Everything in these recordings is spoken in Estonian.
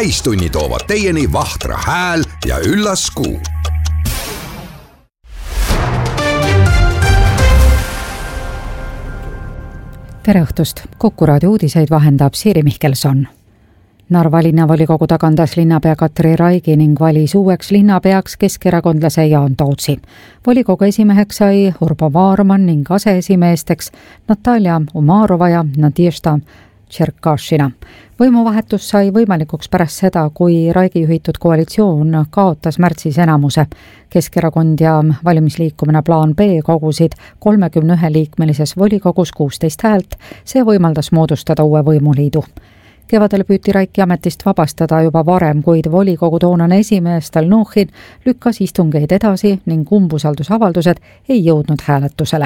Täistunni toovad teieni Vahtra hääl ja üllas kuu. Tere õhtust! Kuku raadio uudiseid vahendab Siiri Mihkelson. Narva linnavolikogu tagandas linnapea Katri Raigi ning valis uueks linnapeaks keskerakondlase Jaan Tootsi. Volikogu esimeheks sai Urbo Vaarman ning aseesimeesteks Natalja Umarova ja Nadježda Tšerkašina. Võimuvahetus sai võimalikuks pärast seda, kui Raigi juhitud koalitsioon kaotas märtsis enamuse. Keskerakond ja valimisliikumine Plaan B kogusid 31-liikmelises volikogus 16 häält. See võimaldas moodustada uue võimuliidu. Kevadel püüti Raiki ametist vabastada juba varem, kuid volikogu toonane esimees Stalnuhhin lükkas istungeid edasi ning umbusaldusavaldused ei jõudnud hääletusele.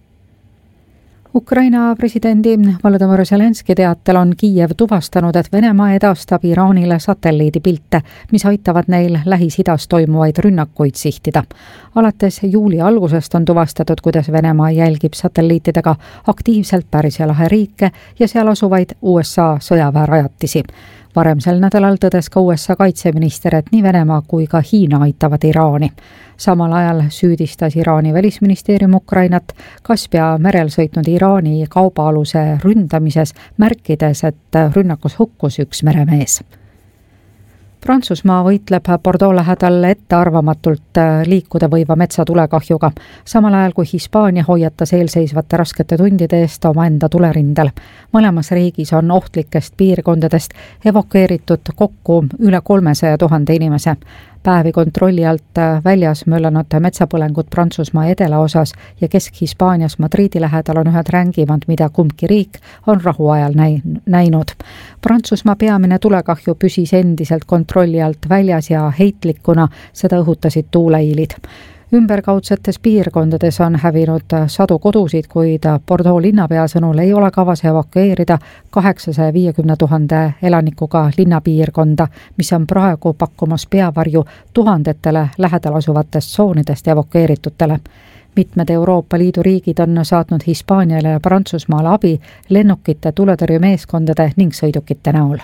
Ukraina presidendi Volodymyr Zelenski teatel on Kiiev tuvastanud, et Venemaa edastab Iraanile satelliidipilte, mis aitavad neil Lähis-Idas toimuvaid rünnakuid sihtida. Alates juuli algusest on tuvastatud, kuidas Venemaa jälgib satelliitidega aktiivselt Pärsia lahe riike ja seal asuvaid USA sõjaväerajatisi. Varem sel nädalal tõdes ka USA kaitseminister, et nii Venemaa kui ka Hiina aitavad Iraani. Samal ajal süüdistas Iraani välisministeerium Ukrainat Kaspia merel sõitnud Iraani kaubaaluse ründamises, märkides, et rünnakus hukkus üks meremees. Prantsusmaa võitleb Bordeaux lähedal ettearvamatult liikuda võiva metsatulekahjuga, samal ajal kui Hispaania hoiatas eelseisvate raskete tundide eest omaenda tulerindel. Mõlemas riigis on ohtlikest piirkondadest evakueeritud kokku üle 300 000 inimese. Päevi kontrolli alt väljas möllanud metsapõlengud Prantsusmaa edelaosas ja Kesk-Hispaanias Madridi lähedal on ühed rängimad, mida kumbki riik on rahuajal näinud. Prantsusmaa peamine tulekahju püsis endiselt kontrolli alt väljas ja heitlikuna, seda õhutasid tuuleiilid. Ümberkaudsetes piirkondades on hävinud sadu kodusid, kuid Bordeaux linnapea sõnul ei ole kavas evakueerida 850 000 elanikuga linnapiirkonda, mis on praegu pakkumas peavarju tuhandetele lähedal asuvatest tsoonidest evakueeritutele. Mitmed Euroopa Liidu riigid on saatnud Hispaaniale ja Prantsusmaale abi lennukite, tuletõrjemeeskondade ning sõidukite näol.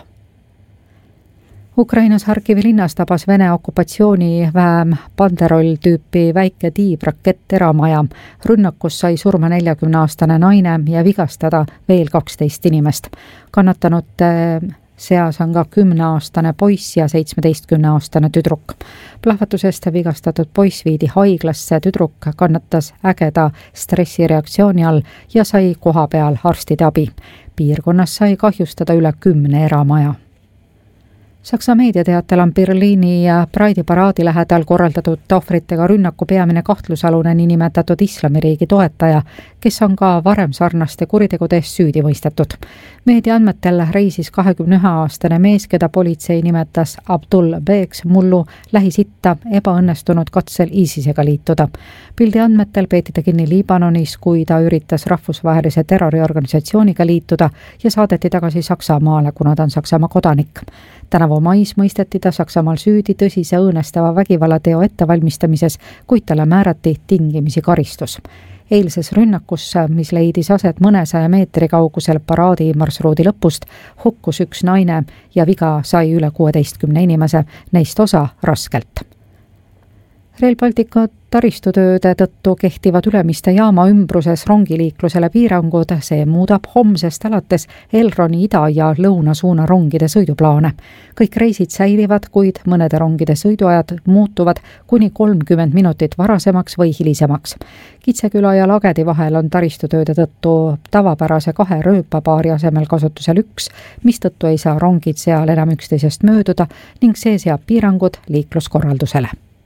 Ukrainas Harkivi linnas tabas Vene okupatsiooniväem Banderol tüüpi väike tiibrakett eramaja. Rünnakus sai surma 40-aastane naine ja vigastada veel 12 inimest. Kannatanute seas on ka 10-aastane poiss ja 17-aastane tüdruk. Plahvatusest vigastatud poiss viidi haiglasse, tüdruk kannatas ägeda stressireaktsiooni all ja sai koha peal arstide abi. Piirkonnas sai kahjustada üle 10 eramaja. Saksa meediateatel on Berliini ja Pride paraadi lähedal korraldatud ohvritega rünnaku peamine kahtlusalune niinimetatud islamiriigi toetaja, kes on ka varem sarnaste kuritegude eest süüdi mõistetud. Meedia andmetel reisis 21-aastane mees, keda politsei nimetas Abdul Beeks mullu Lähis-Itta ebaõnnestunud katsel ISISega liituda. Pildi andmetel peeti ta kinni Liibanonis, kui ta üritas rahvusvahelise terroriorganisatsiooniga liituda ja saadeti tagasi Saksamaale, kuna ta on Saksamaa kodanik. Tänavu mais mõisteti ta Saksamaal süüdi tõsise õõnestava vägivallateo ettevalmistamises, kuid talle määrati tingimisi karistus. Eilses rünnakus, mis leidis aset mõnesaja meetri kaugusel paraadi marsruudi lõpust, hukkus üks naine ja viga sai üle 16 inimese, neist osa raskelt. Rail Baltica taristutööde tõttu kehtivad Ülemiste jaama ümbruses rongiliiklusele piirangud, see muudab homsest alates Elroni ida- ja lõunasuuna rongide sõiduplaane. Kõik reisid säilivad, kuid mõnede rongide sõiduajad muutuvad kuni 30 minutit varasemaks või hilisemaks. Kitseküla ja Lagedi vahel on taristutööde tõttu tavapärase 2 rööpapaari asemel kasutusel 1, mistõttu ei saa rongid seal enam üksteisest mööduda ning see seab piirangud liikluskorraldusele.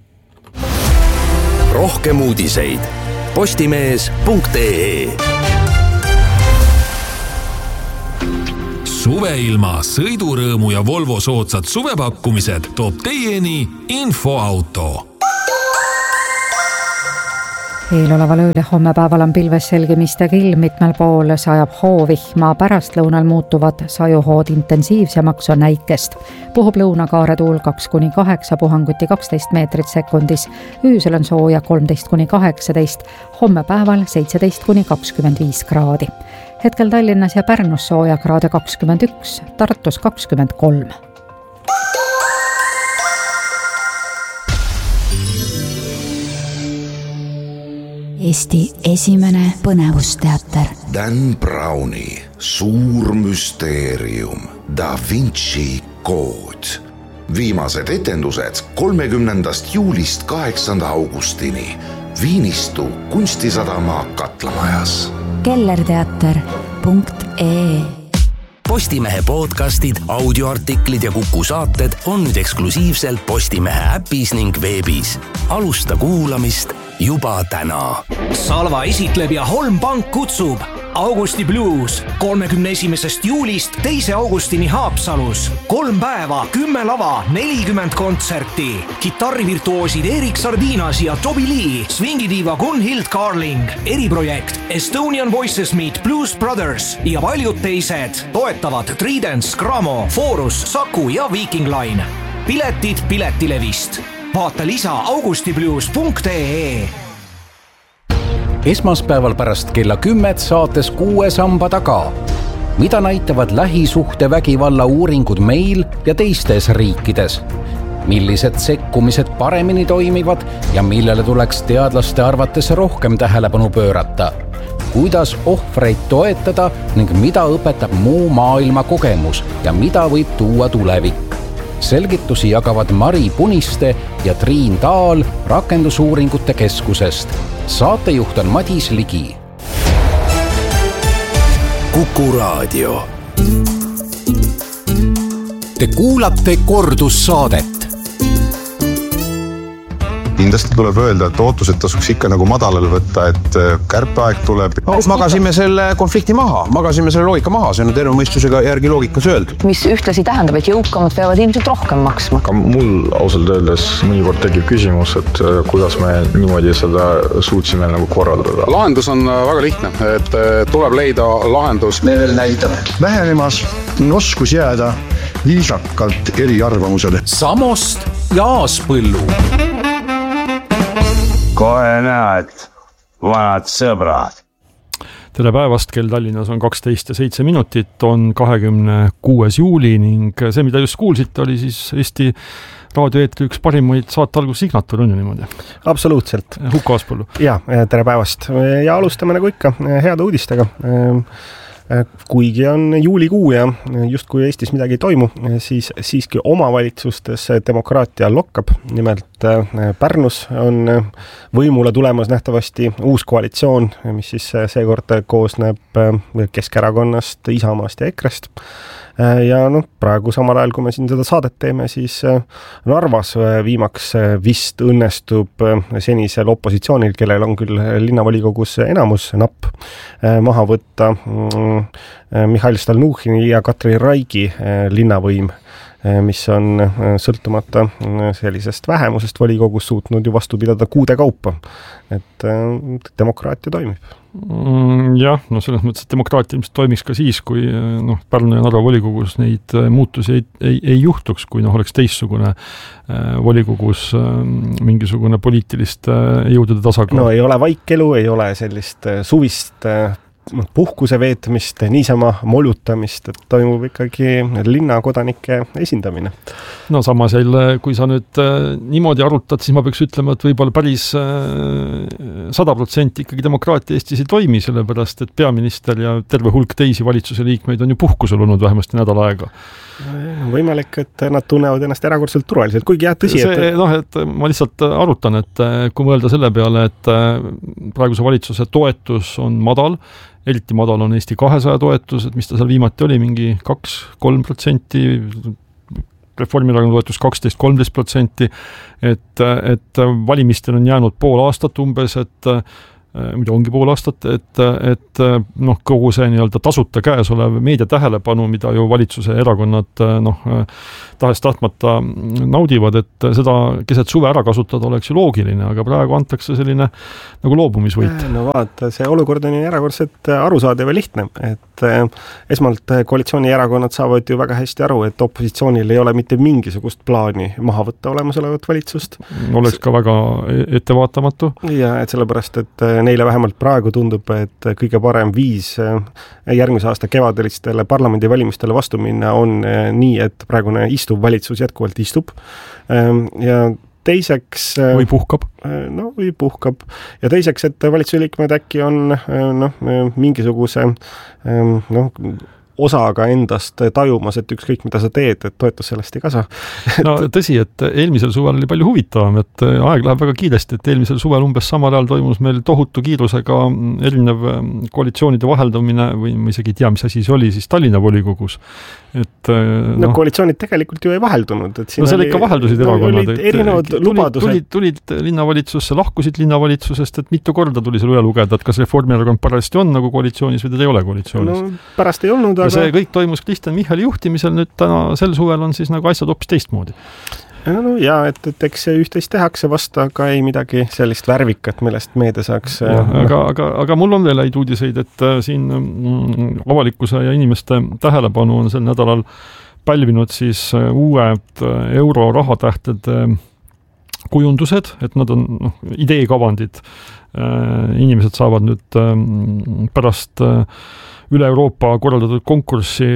Rohkem uudiseid postimees.ee. Suveilma, sõidurõõmu ja Volvo soodsad suvepakkumised toob teieni Infoauto. Eeloleval ööl ja hommepäeval on pilves selgimistega ilm, mitmel pool sajab hoovihma, pärastlõunal muutuvad sajuhood intensiivsemaks, on näikest. Puhub lõunakaaretuul 2-8, puhanguti 12 meetrit sekundis, öösel on sooja 13-18, hommepäeval 17-25 kraadi. Hetkel Tallinnas ja Pärnus sooja kraade 21, Tartus 23. Eesti esimene põnevusteater. Dan Browni Suur müsteerium, Da Vinci kood. Viimased etendused 30. juulist 8. augustini Viinistu kunstisadama Katlamajas. kellerteater.ee Postimehe podcastid, audioartiklid ja Kuku saated on nüüd eksklusiivselt Postimehe äpis ning veebis. Alusta kuulamist juba täna. Salva esitleb ja Holm Pank kutsub Augusti Blues 31. juulist 2. augustini Haapsalus. 3 päeva, 10 lava, 40 kontserti. Kitarrivirtuoosid Erik Sardinas ja Toby Lee, swingidiiva Gunhild Carling, eriprojekt Estonian Voices Meet Blues Brothers ja paljud teised. Toetavad Tridents, Gramo, Forus, Saku ja Viking Line. Piletid Piletilevist. Vaata lisa augustiblues.ee. Esmaspäeval pärast kella 10 saates 6 samba taga. Mida näitavad lähisuhtevägivalla uuringud meil ja teistes riikides? Millised sekkumised paremini toimivad ja millele tuleks teadlaste arvates rohkem tähelepanu pöörata? Kuidas ohvreid toetada ning mida õpetab muu maailma kogemus ja mida võib tuua tulevik? Selgitusi jagavad Mari Puniste ja Triin Taal Rakendusuuringute Keskusest. Saatejuht on Madis Ligi. Kuku Raadio. Te kuulate kordussaadet. Kindlasti tuleb öelda, et ootused tasuks ikka nagu madalal võtta, et kärpeaeg tuleb. Magasime selle konflikti maha, magasime selle loogika maha, see on terve mõistusega järgi loogikas öeldud. Mis ühtlasi tähendab, et jõukamad peavad ilmselt rohkem maksma. Ka mul ausalt öeldes mõnikord tekib küsimus, et kuidas me niimoodi seda suutsime nagu korraldada. Lahendus on väga lihtne, et tuleb leida lahendus. Level näitab vähenemas oskus jääda viisakalt eri arvamusele. Samost ja Aaspõllu. Kohe näed, vanad sõbrad. Tere päevast, kell Tallinnas on 12:07, on 26. juuli ning see, mida just kuulsite, oli siis Eesti raadioeetri üks parimaid saate algus signatuur, on ju niimoodi? Absoluutselt. Huko Aaspõllu. Ja, tere päevast. Ja alustame nagu ikka heade uudistega. Kuigi on juulikuu ja just kui Eestis midagi ei toimu, siis siiski omavalitsustes demokraatia lokkab. Nimelt Pärnus on võimule tulemas nähtavasti uus koalitsioon, mis siis seekord koosneb Keskerakonnast, Isamaast ja EKRE-st. Ja praegu samal ajal, kui me siin seda saadet teeme, siis Narvas viimaks vist õnnestub senisel opositsioonil, kellel on küll linnavolikogus enamus napp, maha võtta Mihhail Stalnuhhini ja Katri Raigi linnavõim, mis on sõltumata sellisest vähemusest volikogus suutnud ju vastu pidada kuude kaupa. Et demokraatia toimib. Jah, selles mõttes, et demokraatia ilmselt toimiks ka siis, kui Pärnu ja Narva volikogus neid muutusi ei juhtuks, kui oleks teistsugune volikogus mingisugune poliitilist jõudude tasakaal. No ei ole vaikelu, ei ole sellist suvist puhkuse veetmist, niisama molutamist, et toimub ikkagi linnakodanike esindamine. No samas jälle, kui sa nüüd niimoodi arutad, siis ma peaks ütlema, et võib-olla päris 100% ikkagi demokraatia Eestis ei toimi, sellepärast, et peaminister ja terve hulk teisi valitsuse liikmeid on ju puhkusel olnud vähemasti nädal aega. Võimalik, et nad tunnevad ennast erakordselt turvaliselt, kuigi jah, tõsi, et ma lihtsalt arutan, et kui mõelda selle peale, et praeguse valitsuse toetus on madal, eriti madal on Eesti 200 toetus, et mis ta seal viimati oli, mingi 2-3%, Reformierakonna toetus 12-13%, et valimistel on jäänud pool aastat umbes, et mida ongi pool aastat, et kogu see nii-öelda tasuta käes olev meedia tähelepanu, mida ju valitsuse erakonnad tahes tahtmata naudivad, et seda keset suve ära kasutada oleks ju loogiline, aga praegu antakse selline nagu loobumisvõit. No vaata, see olukord on ju erakordselt arusaadav ja lihtne, et esmalt koalitsioonierakonnad saavad ju väga hästi aru, et opositsioonil ei ole mitte mingisugust plaani maha võtta olemasolevat valitsust. Oleks ka väga ettevaatamatu. Ja et sellepärast, et neile vähemalt praegu tundub, et kõige parem viis järgmise aasta kevadelistele parlamendivalimistele vastu minna on nii, et praegune istuv valitsus jätkuvalt istub ja teiseks või puhkab. Või puhkab. Ja teiseks, et valitsuse liikmed äkki on mingisuguse osaga endast tajumas, et ükskõik mida sa teed, et toetus sellest ei kasa. No tõsi, et eelmisel suvel oli palju huvitavam, et aeg läheb väga kiiresti, et eelmisel suvel umbes samal ajal toimus meil tohutu kiirusega erinev koalitsioonide vaheldumine või ma isegi ei tea, mis asi see oli siis Tallinna volikogus. Et, koalitsioonid tegelikult ju ei vaheldunud. Et no seal ikka vaheldusid erakonnad. Erinevad lubadused. Tulid linnavalitsusse, lahkusid linnavalitsusest, et mitu korda tuli seal üle lugeda, et kas Reformierakond parajasti on nagu koalitsioonis või teda ei ole koalitsioonis. No pärast ei olnud, ja see kõik toimus Kristjan Michali juhtimisel, nüüd täna sel suvel on siis nagu asjad hoopis teistmoodi. Ja, et eks üht-teist tehakse vasta, aga ei midagi sellist värvikat, millest meedia saaks... Aga mul on veel häid uudiseid, et siin avalikkuse ja inimeste tähelepanu on sel nädalal pälvinud siis uued eurorahatähtede kujundused, et nad on ideekavandid. Inimesed saavad nüüd pärast üle Euroopa korraldatud konkurssi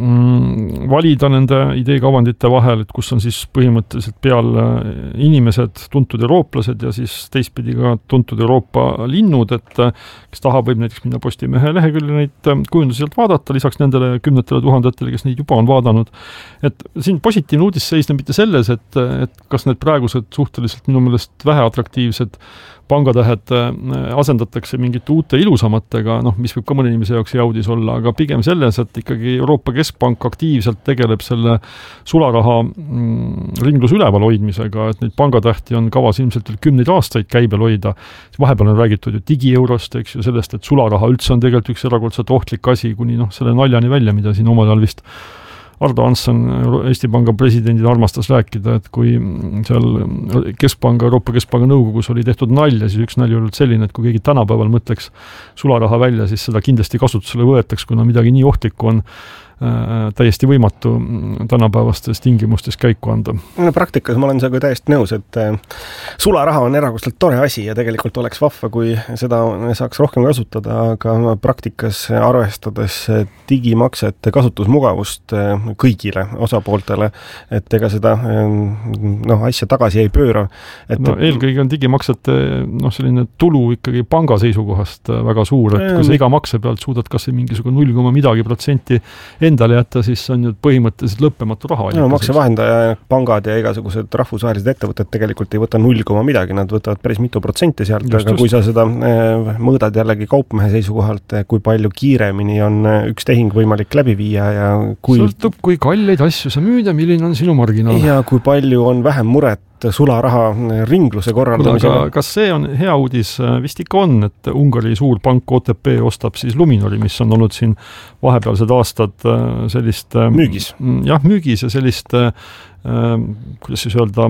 valida nende ideekavandite vahel, et kus on siis põhimõtteliselt peal inimesed, tuntud eurooplased ja siis teistpidi ka tuntud Euroopa linnud, et kes tahab, võib näiteks minna Postimehe lehekülje neid kujundusi sealt vaadata, lisaks nendele 10 000, kes neid juba on vaadanud. Et siin positiivne uudis seisneb mitte selles, et kas need praegused suhteliselt minu meelest väheatraktiivsed pangatähed asendatakse mingite uute ilusamatega, mis võib ka mõne inimese jaoks hea uudis olla, aga pigem selles, et ikkagi Euroopa Keskpank aktiivselt tegeleb selle sularaha ringluse üleval hoidmisega, et neid pangatähti on kavas ilmselt 10 aastaid käibel hoida. Vahepeal on räägitud ju digieurost, eks ju, sellest, et sularaha üldse on tegelikult üks erakordselt ohtlik asi, kuni selle naljani välja, mida siin omal ajal vist Ardo Hansson, Eesti Panga presidendid armastas rääkida, et kui seal Euroopa Keskpanga nõukogus oli tehtud nalja, siis üks nalja oli selline, et kui keegi tänapäeval mõtleks sularaha välja, siis seda kindlasti kasutusele võetaks, kuna midagi nii ohtlikku on täiesti võimatu tänapäevastes tingimustes käiku anda. Praktikas ma olen sellega täiesti nõus, et sularaha on erakordselt tore asi ja tegelikult oleks vahva, kui seda saaks rohkem kasutada, aga praktikas arvestades digimaksete kasutusmugavust kõigile osapooltele, et ega seda asja tagasi ei pööra. Eelkõige on digimaksete selline tulu ikkagi panga seisukohast väga suur, et kui sa iga makse pealt suudad kas või mingisugune 0,% endale jätta, siis on ju põhimõtteliselt lõppematu raha. Maksevahendaja, pangad ja igasugused rahvusvahelised ettevõtted tegelikult ei võta 0, midagi, nad võtavad päris mitu protsenti sealt, aga kui sa seda mõõdad jällegi kaupmehe seisukohalt, kui palju kiiremini on üks tehing võimalik läbi viia ja sõltub, kui kalleid asju sa müüd ja milline on sinu marginaal. Ja kui palju on vähem muret sularaha ringluse korraldamisega. Kas see on hea uudis? Vist ikka on, et Ungari suur pank OTP ostab siis Luminori, mis on olnud siin vahepealsed aastad sellist müügis. Jah, müügis ja sellist kuidas siis öelda,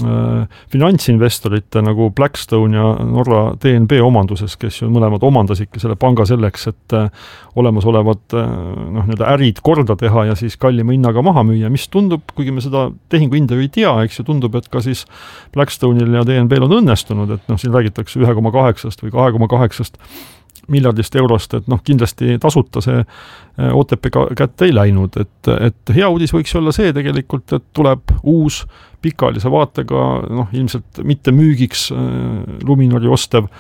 finantsinvestorite nagu Blackstone ja Norra DNB omanduses, kes ju mõlemad omandasidki selle panga selleks, et olemasolevad ärid korda teha ja siis kallima hinnaga maha müüa, mis tundub, kuigi me seda tehingu hinda ju ei tea, eks ju tundub, et ka siis Blackstone'il ja DNB-l on õnnestunud, et siin räägitakse 1,8 või 2,8 miljardist eurost, et kindlasti tasuta see OTP kätte ei läinud, et hea uudis võiks olla see tegelikult, et tuleb uus pikaajalise vaatega, ilmselt mitte müügiks Luminori ostev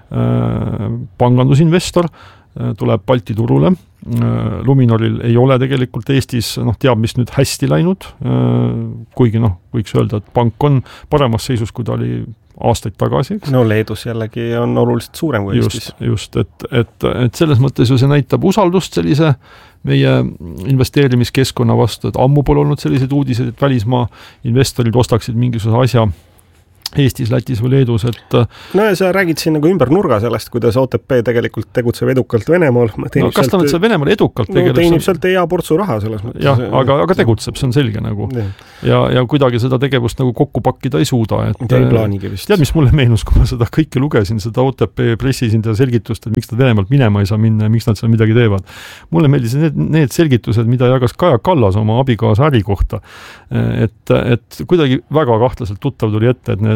pangandusinvestor, tuleb Balti turule. Luminoril ei ole tegelikult Eestis, teab, mis nüüd hästi läinud, kuigi võiks öelda, et pank on paremas seisus, kui ta oli aastaid tagasi. Leedus jällegi on oluliselt suurem kui Eestis. Just, et selles mõttes ju see näitab usaldust sellise meie investeerimiskeskkonna vastu, et ammu pole olnud sellised uudised, et välismaa investorid ostaksid mingisuguse asja Eestis, Lätis või Leedus, et ja sa räägid siin nagu ümber nurga sellest, kuidas OTP tegelikult tegutseb edukalt Venemaal. Kas ta nüüd see Venemaal edukalt tegeleb? Teenib sealt hea portsu raha selles mõttes. Jah, aga tegutseb, see on selge nagu. Ja kuidagi seda tegevust nagu kokku pakkida ei suuda. Ei plaanigi vist. Tead, mis mulle meenus, kui ma seda kõike lugesin, seda OTP pressisindaja selgitust, et miks nad Venemaalt minema ei saa minna ja miks nad seal midagi teevad. Mulle meeldis need selgitused, mida jagas Kaja Kallas oma abikaasa äri kohta. Et kuidagi väga kahtlaselt tuttav tuli ette, et need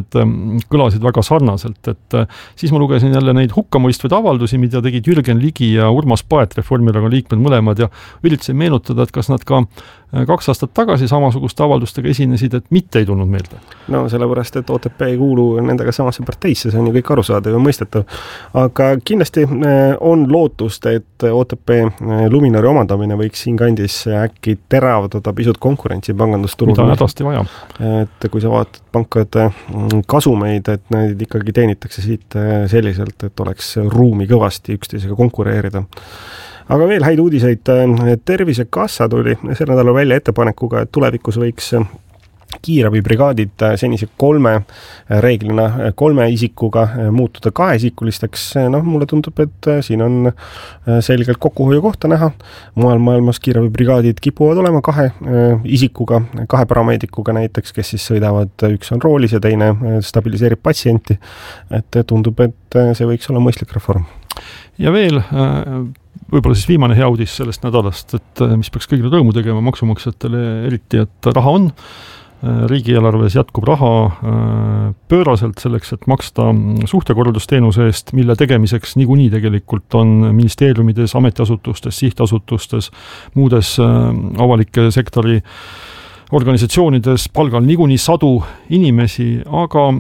need kõlasid väga sarnaselt, et siis ma lugesin jälle neid hukkamõistvaid avaldusi, mida tegid Jürgen Ligi ja Urmas Paet, Reformierakonna liikmed mõlemad, ja üritasin meenutada, et kas nad ka 2 aastat tagasi samasuguste avaldustega esinesid, et mitte ei tulnud meelde. No sellepärast, et OTP ei kuulu nendega samasse parteisse, see on ju kõik arusaadav ja mõistetav. Aga kindlasti on lootust, et OTP Luminori omandamine võiks siin kandis äkki teravdada pisut konkurentsi pangandusturul. Mida hädasti vaja. Et kui sa vaatad pankade kasumeid, et need ikkagi teenitakse siit selliselt, et oleks ruumi kõvasti üksteisega konkureerida. Aga veel häid uudiseid. Tervisekassa tuli sel nädalal välja ettepanekuga, et tulevikus võiks kiirabibrigaadid senise 3 isikuga muutuda 2-isikulisteks. Mulle tundub, et siin on selgelt kokkuhoiu kohta näha. Mujal maailmas kiirabibrigaadid kipuvad olema 2 isikuga, 2 parameedikuga näiteks, kes siis sõidavad, üks on roolis ja teine stabiliseerib patsienti. Et tundub, et see võiks olla mõistlik reform. Ja veel võib-olla siis viimane hea uudis sellest nädalast, et mis peaks kõigile rõõmu tegema maksumaksjatele eriti, et raha on. Riigieelarves jätkub raha pööraselt selleks, et maksta suhtekorraldusteenuse eest, mille tegemiseks niikuinii tegelikult on ministeeriumides, ametiasutustes, sihtasutustes, muudes avalike sektori organisatsioonides palgal niikuinii 100 inimesi, aga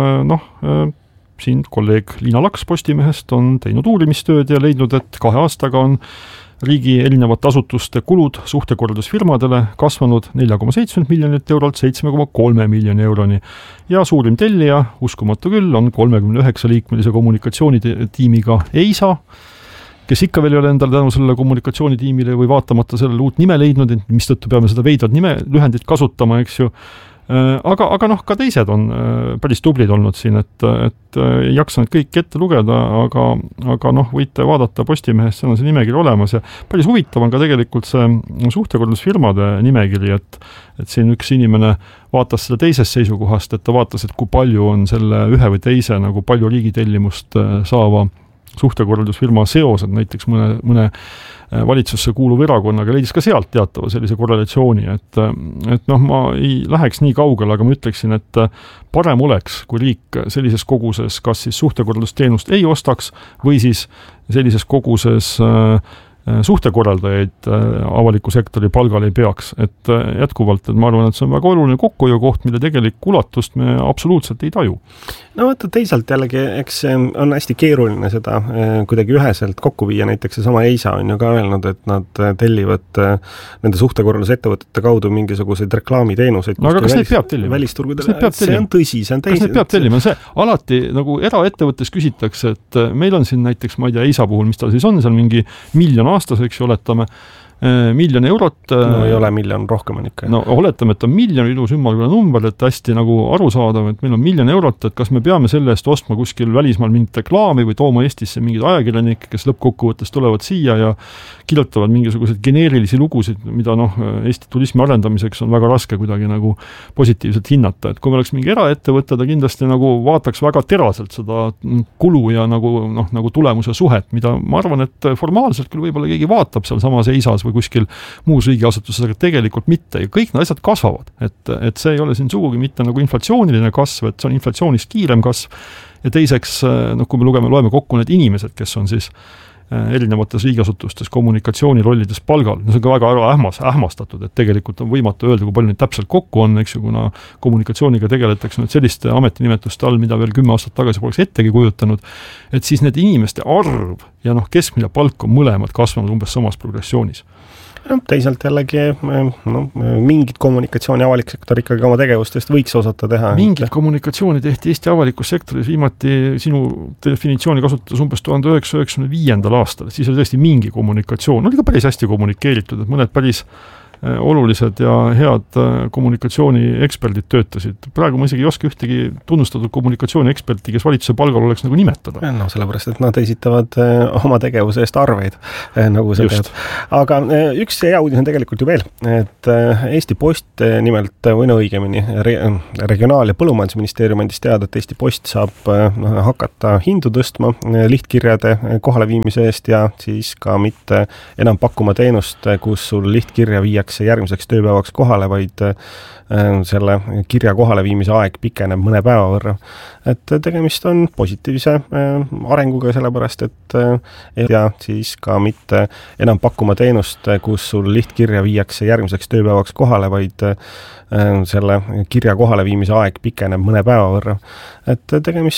siin kolleeg Liina Laks Postimehest on teinud uurimistööd ja leidnud, et 2 aastaga on riigi erinevate asutuste kulud suhtekorraldusfirmadele kasvanud 4,7 miljonit eurolt 7,3 miljoni euroni. Ja suurim tellija, uskumatu küll, on 39-liikmelise kommunikatsioonitiimiga EISA, kes ikka veel ei ole endale tänu sellele kommunikatsioonitiimile või vaatamata sellele uut nime leidnud, mistõttu peame seda veidrat nime lühendit kasutama, eks ju. Aga ka teised on päris tublid olnud siin, et ei jaksa need kõik ette lugeda, aga võite vaadata Postimehest, see on see nimekiri olemas ja päris huvitav on ka tegelikult see suhtekorraldusfirmade nimekiri, et siin üks inimene vaatas seda teisest seisukohast, et ta vaatas, et kui palju on selle ühe või teise nagu palju riigitellimust saava suhtekorraldusfirma seosed, näiteks mõne valitsusse kuuluv erakonnaga, leidis ka sealt teatava sellise korrelatsiooni, et ma ei läheks nii kaugele, aga ma ütleksin, et parem oleks, kui riik sellises koguses kas siis suhtekorraldusteenust ei ostaks või siis sellises koguses suhtekorraldajaid avaliku sektori palgal ei peaks, et jätkuvalt, et ma arvan, et see on väga oluline kokkuhoiu koht, mille tegelik ulatust me absoluutselt ei taju. No vaata, teisalt jällegi, eks on hästi keeruline seda kuidagi üheselt kokku viia, näiteks see sama EISA on ju ka öelnud, et nad tellivad nende suhtekorraldusettevõtete kaudu mingisuguseid reklaamiteenuseid. No aga kas neid peab tellima? See on tõsi, see on kas neid peab tellima? See alati nagu eraettevõttes küsitakse, et meil on siin näiteks, ma ei tea, EISA puhul, mis tal siis on, seal mingi 1 miljon aastas, eks ju, oletame, 1 miljon eurot. No ei ole miljon, rohkem on ikka. No oletame, et on 1 miljon ilus ümmargune number, et hästi nagu arusaadav, et meil on 1 miljon eurot, et kas me peame selle eest ostma kuskil välismaal mingit reklaami või tooma Eestisse mingid ajakirjanikke, kes lõppkokkuvõttes tulevad siia ja kirjutavad mingisuguseid geneerilisi lugusid, mida Eesti turismi arendamiseks on väga raske kuidagi nagu positiivselt hinnata. Et kui me oleks mingi eraettevõte, ta kindlasti nagu vaataks väga teraselt seda kulu ja nagu tulemuse suhet, mida ma arvan, et formaalselt küll võib-olla keegi vaatab seal samas EISAs või kuskil muus riigiasutuses, aga tegelikult mitte. Ja kõik need asjad kasvavad. Et see ei ole siin sugugi mitte nagu inflatsiooniline kasv, et see on inflatsioonist kiirem kasv. Ja teiseks, kui me loeme kokku need inimesed, kes on siis erinevates riigiasutustes kommunikatsioonirollides palgal. See on ka väga ähmastatud, et tegelikult on võimatu öelda, kui palju neid täpselt kokku on, eks ju, kuna kommunikatsiooniga tegeletakse nüüd selliste ametinimetuste all, mida veel 10 aastat tagasi poleks ettegi kujutanud, et siis need inimeste arv ja keskmine palk on mõlemad kasvanud umbes samas progressioonis. Teisalt jällegi mingit kommunikatsiooni avalik sektor ikkagi oma tegevustest võiks osata teha. Mingit kommunikatsiooni tehti Eesti avalikus sektoris viimati sinu definitsiooni kasutades umbes 1995. aastal, siis oli tõesti mingi kommunikatsioon, oli ka päris hästi kommunikeeritud, et mõned päris olulised ja head kommunikatsioonieksperdid töötasid. Praegu ma isegi ei oska ühtegi tunnustatud kommunikatsiooni-eksperti, kes valitsuse palgal oleks nagu nimetada. No sellepärast, et nad esitavad oma tegevuse eest arveid, nagu see tead. Aga üks hea uudis on tegelikult ju veel, et Eesti Post nimelt õigemini Regionaal- ja Põllumajandusministeerium andis teada, et Eesti Post saab hakata hindu tõstma lihtkirjade kohaleviimise eest ja siis ka mitte enam pakkuma teenust, kus sul lihtkirja viiakse viiakse järgmiseks tööpäevaks kohale, vaid selle kirja kohaleviimise aeg pikeneb mõne päeva võrra. Et tegemist on positiivse arenguga, sellepärast et ja siis ka mitte enam pakkuma teenust, kus sul lihtkirja viiakse järgmiseks tööpäevaks kohale, vaid selle kirja kohaleviimise aeg pikeneb mõne päeva võrra. Et tegemist